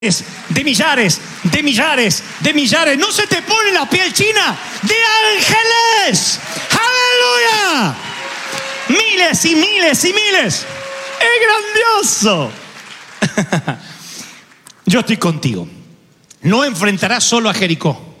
de millares, de millares, de millares. No se te pone la piel china de ángeles. ¡Aleluya! Miles y miles y miles. ¡Es grandioso! Yo estoy contigo. No enfrentarás solo a Jericó.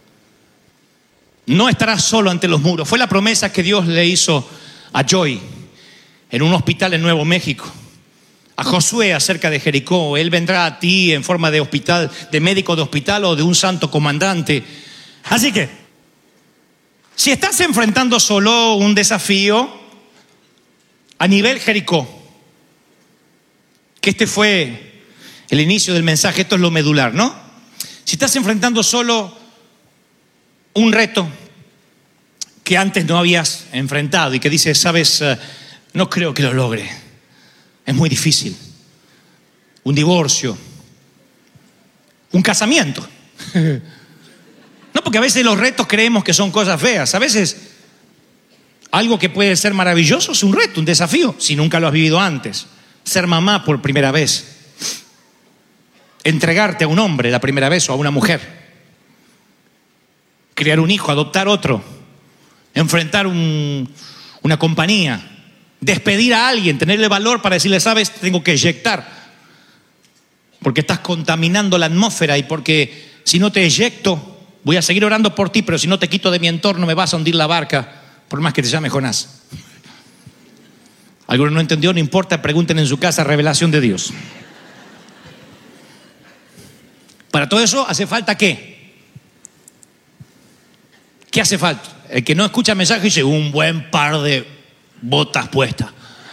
No estarás solo ante los muros. Fue la promesa que Dios le hizo a Joy en un hospital en Nuevo México. A Josué acerca de Jericó. Él vendrá a ti en forma de hospital, de médico de hospital o de un santo comandante. Así que, si estás enfrentando solo un desafío a nivel Jericó, que este fue el inicio del mensaje, esto es lo medular, ¿no? Si estás enfrentando solo un reto que antes no habías enfrentado y que dices, sabes, no creo que lo logre. Es muy difícil. Un divorcio. Un casamiento. No, porque a veces los retos creemos que son cosas feas. A veces algo que puede ser maravilloso es un reto, un desafío, si nunca lo has vivido antes. Ser mamá por primera vez. Entregarte a un hombre la primera vez o a una mujer. Criar un hijo, adoptar otro. Enfrentar una compañía. Despedir a alguien, tenerle valor para decirle, sabes, tengo que eyectar. Porque estás contaminando la atmósfera y porque si no te eyecto, voy a seguir orando por ti, pero si no te quito de mi entorno me vas a hundir la barca, por más que te llame Jonás. ¿Alguno no entendió? No importa, pregunten en su casa, revelación de Dios. Para todo eso hace falta ¿qué? ¿Qué hace falta? El que no escucha el mensaje dice, un buen par de botas puestas.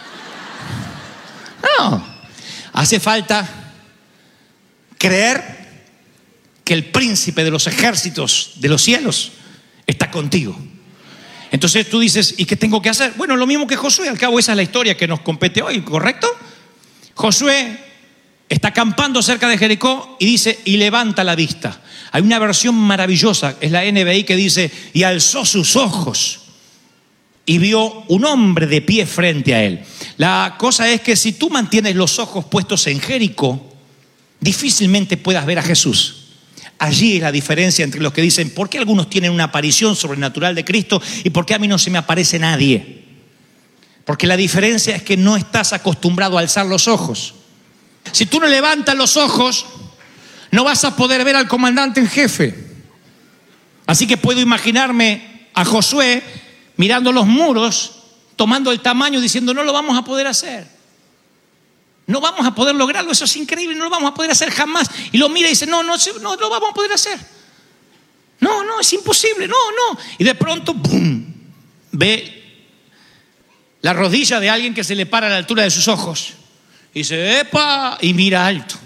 No, hace falta creer que el príncipe de los ejércitos de los cielos está contigo. Entonces tú dices, ¿y qué tengo que hacer? Bueno, lo mismo que Josué, al cabo esa es la historia que nos compete hoy, ¿correcto? Josué está acampando cerca de Jericó y dice, y levanta la vista. Hay una versión maravillosa, es la NBI, que dice, y alzó sus ojos y vio un hombre de pie frente a él. La cosa es que si tú mantienes los ojos puestos en Jericó, difícilmente puedas ver a Jesús. Allí es la diferencia entre los que dicen, ¿por qué algunos tienen una aparición sobrenatural de Cristo y por qué a mí no se me aparece nadie? Porque la diferencia es que no estás acostumbrado a alzar los ojos. Si tú no levantas los ojos, no vas a poder ver al comandante en jefe. Así que puedo imaginarme a Josué mirando los muros, tomando el tamaño, diciendo, no lo vamos a poder hacer. No vamos a poder lograrlo, eso es increíble, no lo vamos a poder hacer jamás. Y lo mira y dice, no lo vamos a poder hacer. No, es imposible, no. Y de pronto, ¡bum!, ve la rodilla de alguien que se le para a la altura de sus ojos. Y dice, ¡epa!, y mira alto.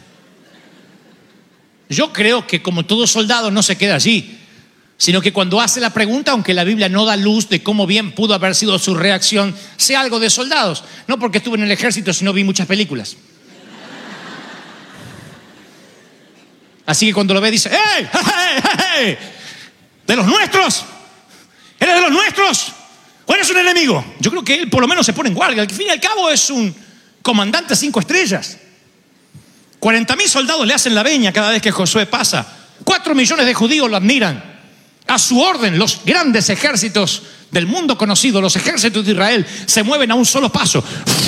Yo creo que como todo soldado no se queda allí, sino que cuando hace la pregunta, aunque la Biblia no da luz de cómo bien pudo haber sido su reacción, sé algo de soldados. No porque estuve en el ejército, sino vi muchas películas. Así que cuando lo ve dice, ¡hey! ¿De los nuestros? ¿Eres de los nuestros? ¿O eres un enemigo? Yo creo que él por lo menos se pone en guardia. Al fin y al cabo es un comandante 5 estrellas. 40,000 soldados le hacen la veña cada vez que Josué pasa. 4 millones de judíos lo admiran. A su orden, los grandes ejércitos del mundo conocido, los ejércitos de Israel, se mueven a un solo paso.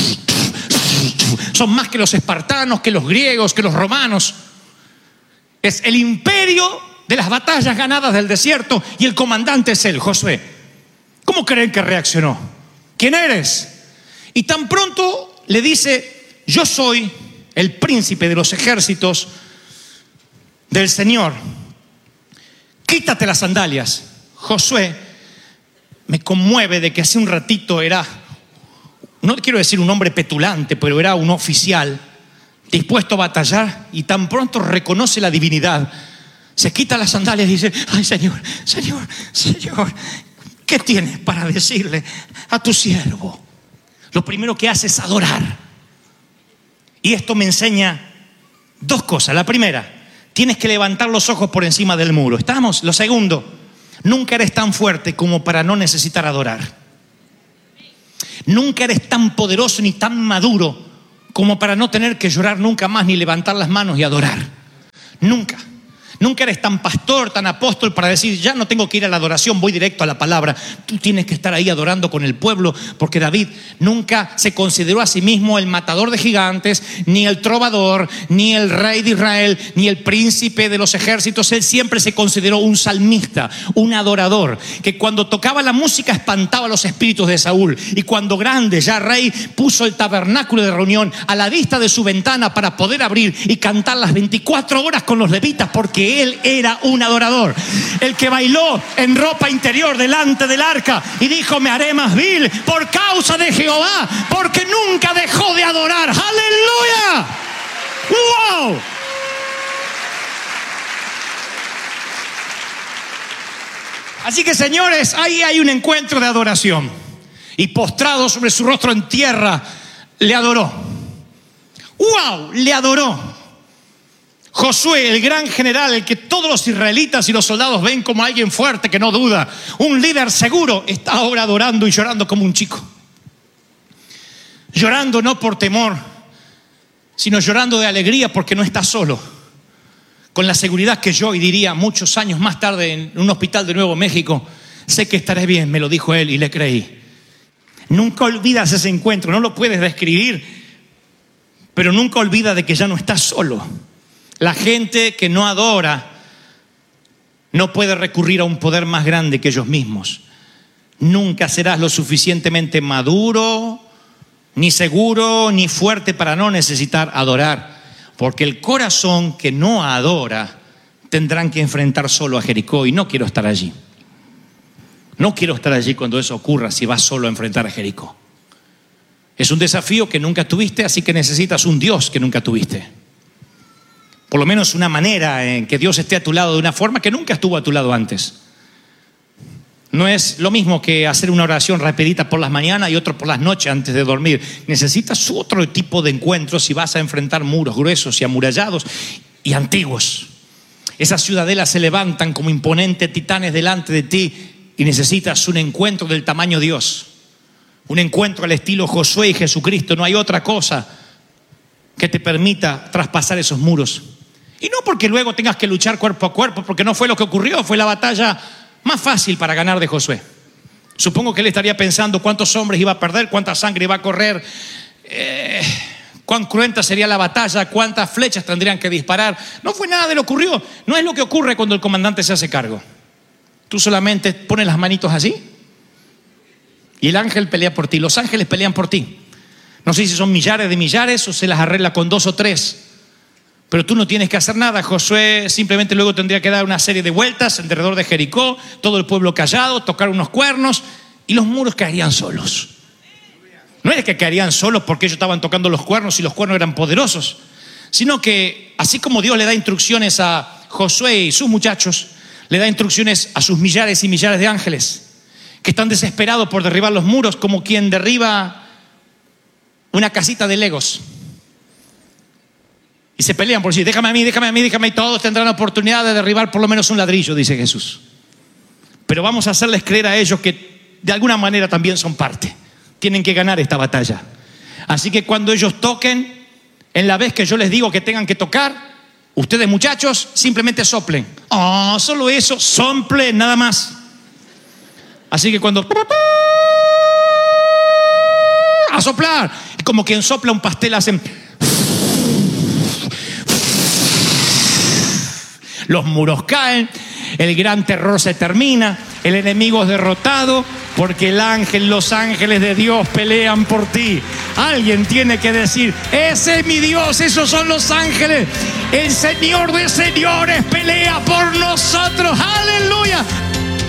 Son más que los espartanos, que los griegos, que los romanos. Es el imperio de las batallas ganadas del desierto y el comandante es él, Josué. ¿Cómo creen que reaccionó? ¿Quién eres? Y tan pronto le dice, yo soy el príncipe de los ejércitos del Señor. Quítate las sandalias. Josué me conmueve de que hace un ratito era, no quiero decir un hombre petulante, pero era un oficial dispuesto a batallar y tan pronto reconoce la divinidad. Se quita las sandalias y dice, ay Señor, ¿qué tienes para decirle a tu siervo? Lo primero que hace es adorar. Y esto me enseña dos cosas. La primera, tienes que levantar los ojos por encima del muro. ¿Estamos? Lo segundo, nunca eres tan fuerte como para no necesitar adorar. Nunca eres tan poderoso ni tan maduro como para no tener que llorar nunca más ni levantar las manos y adorar. Nunca. Nunca eres tan pastor, tan apóstol para decir, ya no tengo que ir a la adoración, voy directo a la palabra. Tú tienes que estar ahí adorando con el pueblo, porque David nunca se consideró a sí mismo el matador de gigantes, ni el trovador, ni el rey de Israel, ni el príncipe de los ejércitos. Él siempre se consideró un salmista, un adorador, que cuando tocaba la música espantaba los espíritus de Saúl. Y cuando grande, ya rey, puso el tabernáculo de reunión a la vista de su ventana para poder abrir y cantar las 24 horas con los levitas, porque él era un adorador. El que bailó en ropa interior delante del arca y dijo, me haré más vil por causa de Jehová, porque nunca dejó de adorar. ¡Aleluya! ¡Wow! Así que, señores, ahí hay un encuentro de adoración. Y postrado sobre su rostro en tierra, le adoró. ¡Wow! Le adoró. Josué, el gran general, el que todos los israelitas y los soldados ven como alguien fuerte que no duda, un líder seguro, está ahora adorando y llorando como un chico. Llorando no por temor, sino llorando de alegría porque no está solo. Con la seguridad que yo, y diría muchos años más tarde en un hospital de Nuevo México, sé que estaré bien, me lo dijo él y le creí. Nunca olvidas ese encuentro, no lo puedes describir, pero nunca olvida de que ya no estás solo. La gente que no adora no puede recurrir a un poder más grande que ellos mismos. Nunca serás lo suficientemente maduro, ni seguro, ni fuerte para no necesitar adorar. Porque el corazón que no adora tendrán que enfrentar solo a Jericó. Y no quiero estar allí. No quiero estar allí cuando eso ocurra, si vas solo a enfrentar a Jericó. Es un desafío que nunca tuviste, así que necesitas un Dios que nunca tuviste. Por lo menos una manera en que Dios esté a tu lado de una forma que nunca estuvo a tu lado antes. No es lo mismo que hacer una oración rapidita por las mañanas y otro por las noches antes de dormir. Necesitas otro tipo de encuentros si vas a enfrentar muros gruesos y amurallados y antiguos. Esas ciudadelas se levantan como imponentes titanes delante de ti y necesitas un encuentro del tamaño Dios. Un encuentro al estilo Josué y Jesucristo. No hay otra cosa que te permita traspasar esos muros. Y no porque luego tengas que luchar cuerpo a cuerpo, porque no fue lo que ocurrió, fue la batalla más fácil para ganar de Josué. Supongo que él estaría pensando cuántos hombres iba a perder, cuánta sangre iba a correr, cuán cruenta sería la batalla, cuántas flechas tendrían que disparar. No fue nada de lo que ocurrió. No es lo que ocurre cuando el comandante se hace cargo. Tú solamente pones las manitos así y el ángel pelea por ti. Los ángeles pelean por ti. No sé si son millares de millares o se las arregla con 2 o 3. Pero tú no tienes que hacer nada. Josué simplemente luego tendría que dar una serie de vueltas alrededor de Jericó, todo el pueblo callado, tocar unos cuernos y los muros caerían solos. No es que caerían solos porque ellos estaban tocando los cuernos y los cuernos eran poderosos, sino que así como Dios le da instrucciones a Josué y sus muchachos, le da instrucciones a sus millares y millares de ángeles que están desesperados por derribar los muros, como quien derriba una casita de Legos. Y se pelean por decir, déjame a mí, y todos tendrán la oportunidad de derribar por lo menos un ladrillo, dice Jesús. Pero vamos a hacerles creer a ellos que de alguna manera también son parte. Tienen que ganar esta batalla. Así que cuando ellos toquen, en la vez que yo les digo que tengan que tocar, ustedes muchachos simplemente soplen. Solo eso, soplen, nada más. Así que cuando... a soplar. Como quien sopla un pastel, hacen... Los muros caen, el gran terror se termina, el enemigo es derrotado, porque los ángeles de Dios pelean por ti. Alguien tiene que decir, ese es mi Dios, esos son los ángeles. El Señor de señores pelea por nosotros. ¡Aleluya!